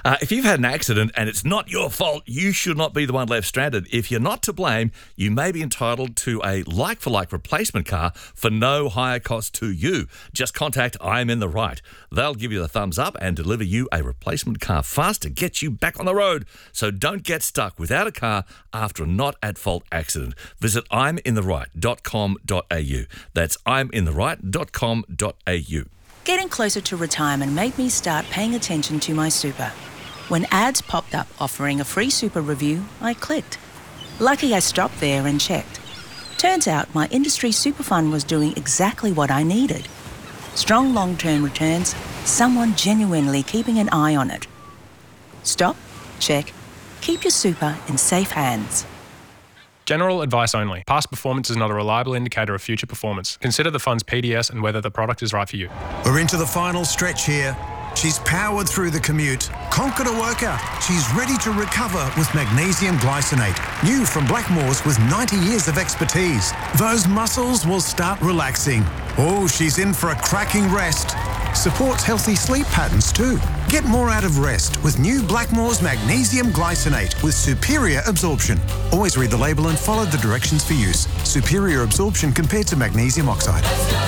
If you've had an accident and it's not your fault, you should not be the one left stranded. If you're not to blame, you may be entitled to a like-for-like replacement car for no higher cost to you. Just contact I'm in the Right. They'll give you the thumbs up and deliver you a replacement car fast to get you back on the road. So don't get stuck without a car after a not-at-fault accident. Visit I'mInTheRight.com.au. That's I'mInTheRight.com.au. Getting closer to retirement made me start paying attention to my super. When ads popped up offering a free super review, I clicked. Lucky I stopped there and checked. Turns out my industry super fund was doing exactly what I needed. Strong long-term returns, someone genuinely keeping an eye on it. Stop, check, keep your super in safe hands. General advice only. Past performance is not a reliable indicator of future performance. Consider the fund's PDS and whether the product is right for you. We're into the final stretch here. She's powered through the commute, conquered a workout. She's ready to recover with magnesium glycinate. New from Blackmores with 90 years of expertise. Those muscles will start relaxing. Oh, she's in for a cracking rest. Supports healthy sleep patterns too. Get more out of rest with new Blackmores magnesium glycinate with superior absorption. Always read the label and follow the directions for use. Superior absorption compared to magnesium oxide.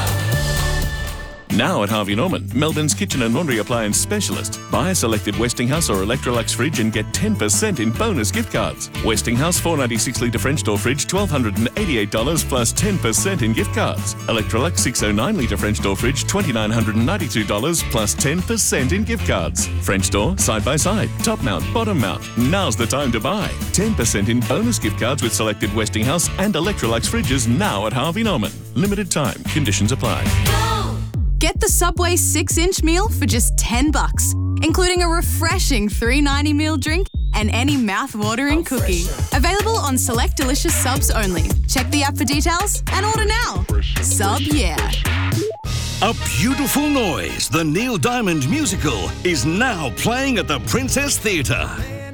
Now at Harvey Norman, Melbourne's kitchen and laundry appliance specialist. Buy a selected Westinghouse or Electrolux fridge and get 10% in bonus gift cards. Westinghouse 496 litre French door fridge, $1,288 plus 10% in gift cards. Electrolux 609 litre French door fridge, $2,992 plus 10% in gift cards. French door, side by side, top mount, bottom mount. Now's the time to buy. 10% in bonus gift cards with selected Westinghouse and Electrolux fridges now at Harvey Norman. Limited time. Conditions apply. Get the Subway 6-inch meal for just $10, including a refreshing $3.90 meal drink and any mouth-watering cookie. Available on select delicious subs only. Check the app for details and order now. Sub, yeah. A Beautiful Noise, the Neil Diamond musical, is now playing at the Princess Theatre.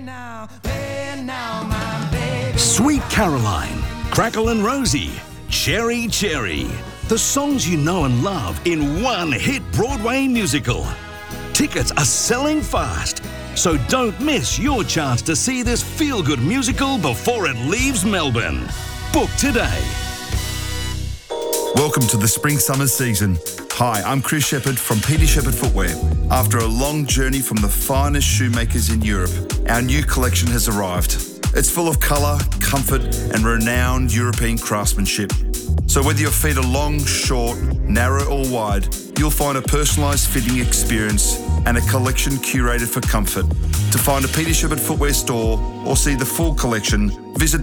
Sweet Caroline, Crackle and Rosie, Cherry Cherry. The songs you know and love in one hit Broadway musical. Tickets are selling fast, so don't miss your chance to see this feel-good musical before it leaves Melbourne. Book today. Welcome to the spring-summer season. Hi, I'm Chris Shepherd from Peter Shepherd Footwear. After a long journey from the finest shoemakers in Europe, our new collection has arrived. It's full of colour, comfort and renowned European craftsmanship. So whether your feet are long, short, narrow or wide, you'll find a personalised fitting experience and a collection curated for comfort. To find a Peter Shepherd Footwear store or see the full collection, visit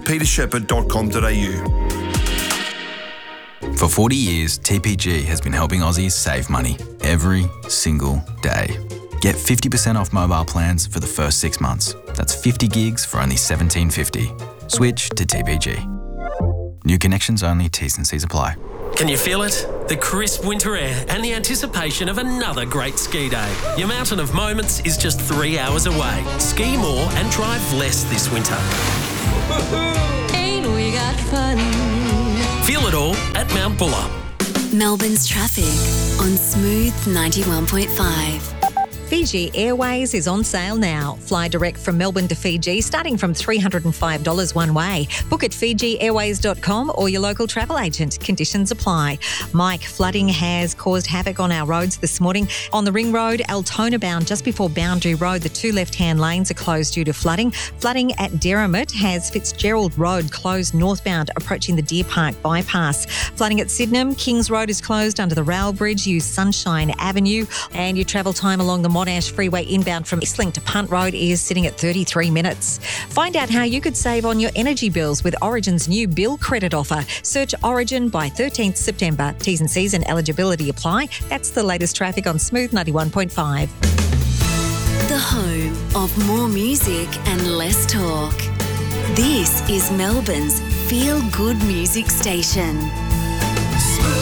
petershepherd.com.au. For 40 years, TPG has been helping Aussies save money every single day. Get 50% off mobile plans for the first 6 months. That's 50 gigs for only $17.50. Switch to TPG. New connections only, T's and C's apply. Can you feel it? The crisp winter air and the anticipation of another great ski day. Your Mountain of Moments is just 3 hours away. Ski more and drive less this winter. Ain't we got fun? Feel it all at Mount Buller. Melbourne's traffic on Smooth 91.5. Fiji Airways is on sale now. Fly direct from Melbourne to Fiji, starting from $305 one way. Book at FijiAirways.com or your local travel agent. Conditions apply. Mike, flooding has caused havoc on our roads this morning. On the Ring Road, Altona bound just before Boundary Road, the 2 left-hand lanes are closed due to flooding. Flooding at Derrimut has Fitzgerald Road closed northbound approaching the Deer Park bypass. Flooding at Sydenham, Kings Road is closed under the rail bridge. Use Sunshine Avenue, and your travel time along the Monash Freeway inbound from Eastlink to Punt Road is sitting at 33 minutes. Find out how you could save on your energy bills with Origin's new bill credit offer. Search Origin by 13th September. T's and C's and eligibility apply. That's the latest traffic on Smooth 91.5. The home of more music and less talk. This is Melbourne's feel-good music station.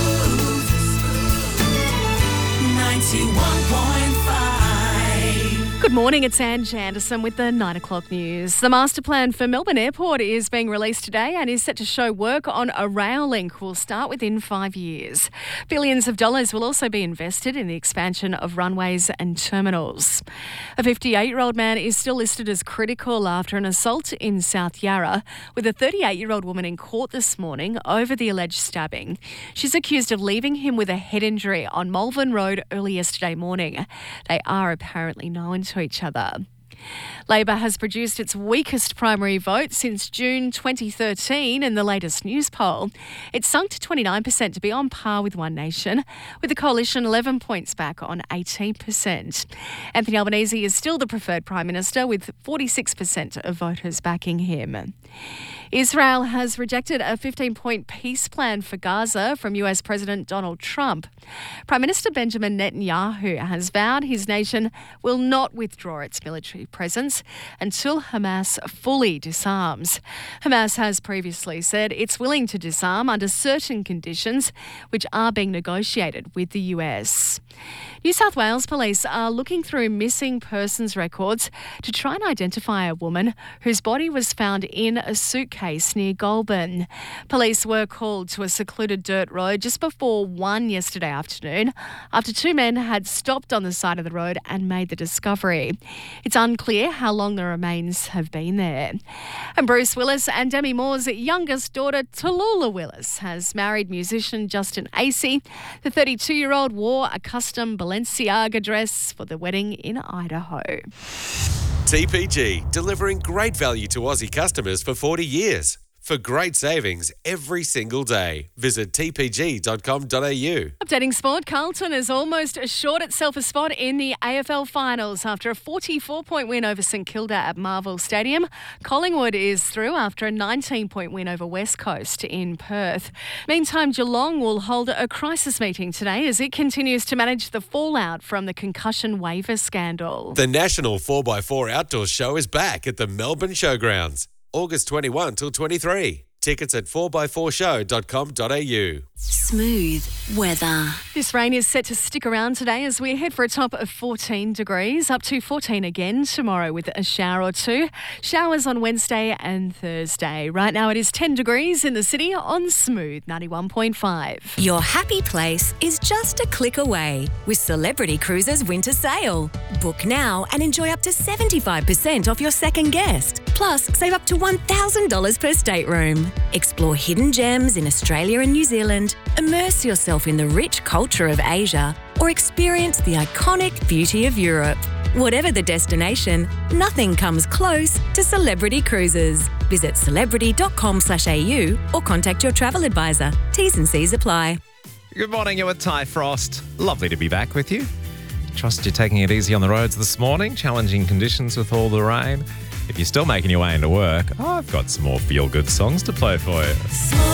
Smooth 91.5. Good morning, it's Ange Anderson with the 9 o'clock news. The master plan for Melbourne Airport is being released today and is set to show work on a rail link will start within 5 years. Billions of dollars will also be invested in the expansion of runways and terminals. A 58-year-old man is still listed as critical after an assault in South Yarra, with a 38-year-old woman in court this morning over the alleged stabbing. She's accused of leaving him with a head injury on Malvern Road early yesterday morning. They are apparently known to each other. Labor has produced its weakest primary vote since June 2013 in the latest news poll. It sunk to 29% to be on par with One Nation, with the coalition 11 points back on 18%. Anthony Albanese is still the preferred Prime Minister, with 46% of voters backing him. Israel has rejected a 15-point peace plan for Gaza from US President Donald Trump. Prime Minister Benjamin Netanyahu has vowed his nation will not withdraw its military presence until Hamas fully disarms. Hamas has previously said it's willing to disarm under certain conditions, which are being negotiated with the US. New South Wales police are looking through missing persons records to try and identify a woman whose body was found in a suitcase near Goulburn. Police were called to a secluded dirt road just before 1 yesterday afternoon after two men had stopped on the side of the road and made the discovery. It's unclear how long the remains have been there. And Bruce Willis and Demi Moore's youngest daughter, Tallulah Willis, has married musician Justin Acey. The 32-year-old wore a custom Balenciaga dress for the wedding in Idaho. TPG, delivering great value to Aussie customers for 40 years. For great savings every single day, visit tpg.com.au. Updating sport, Carlton has almost assured itself a spot in the AFL finals after a 44-point win over St Kilda at Marvel Stadium. Collingwood is through after a 19-point win over West Coast in Perth. Meantime, Geelong will hold a crisis meeting today as it continues to manage the fallout from the concussion waiver scandal. The National 4x4 Outdoor Show is back at the Melbourne Showgrounds, August 21 till 23. Tickets at 4x4show.com.au. Smooth weather. This rain is set to stick around today as we head for a top of 14 degrees, up to 14 again tomorrow with a shower or two. Showers on Wednesday and Thursday. Right now it is 10 degrees in the city on Smooth 91.5. Your happy place is just a click away with Celebrity Cruises Winter Sale. Book now and enjoy up to 75% off your second guest. Plus, save up to $1,000 per stateroom. Explore hidden gems in Australia and New Zealand, immerse yourself in the rich culture of Asia, or experience the iconic beauty of Europe. Whatever the destination, nothing comes close to Celebrity Cruises. Visit celebrity.com.au or contact your travel advisor. T's and C's apply. Good morning, you're with Ty Frost. Lovely to be back with you. Trust you're taking it easy on the roads this morning. Challenging conditions with all the rain. If you're still making your way into work, I've got some more feel-good songs to play for you.